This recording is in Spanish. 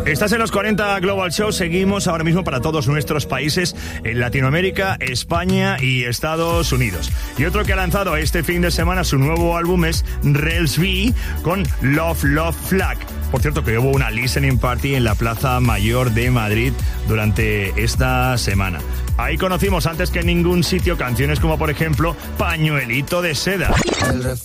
Estás en los 40 Global Show. Seguimos ahora mismo para todos nuestros países en Latinoamérica, España y Estados Unidos. Y otro que ha lanzado este fin de semana su nuevo álbum es Rels B con Love Love Flag. Por cierto, que hubo una listening party en la Plaza Mayor de Madrid durante esta semana. Ahí conocimos antes que en ningún sitio canciones como, por ejemplo, Pañuelito de Seda. El